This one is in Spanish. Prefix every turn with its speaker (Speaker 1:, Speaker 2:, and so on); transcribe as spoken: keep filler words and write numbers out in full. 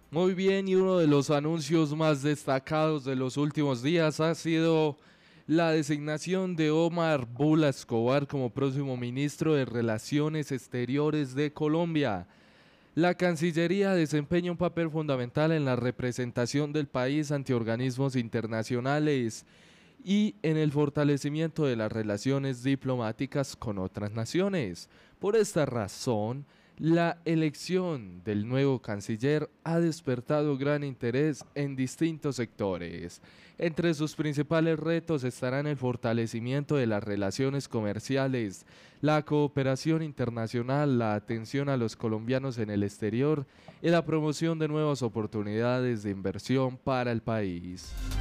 Speaker 1: Muy bien, y uno de los anuncios más destacados de los últimos días ha sido la designación de Omar Bula Escobar como próximo ministro de Relaciones Exteriores de Colombia. La Cancillería desempeña un papel fundamental en la representación del país ante organismos internacionales y en el fortalecimiento de las relaciones diplomáticas con otras naciones. Por esta razón, la elección del nuevo canciller ha despertado gran interés en distintos sectores. Entre sus principales retos estarán el fortalecimiento de las relaciones comerciales, la cooperación internacional, la atención a los colombianos en el exterior y la promoción de nuevas oportunidades de inversión para el país.